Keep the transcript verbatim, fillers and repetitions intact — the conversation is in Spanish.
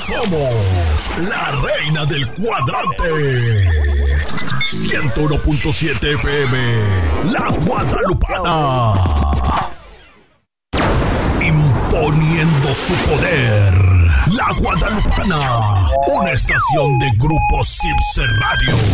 Somos la reina del cuadrante. ciento uno punto siete F M, La Guadalupana. Imponiendo su poder. La Guadalupana, una estación de Grupo Sipse Radio.